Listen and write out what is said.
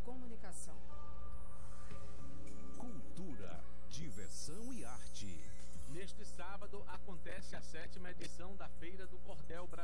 comunicação. Cultura, diversão e arte. Neste sábado acontece a 7ª edição da Feira do Cordel Brasileiro.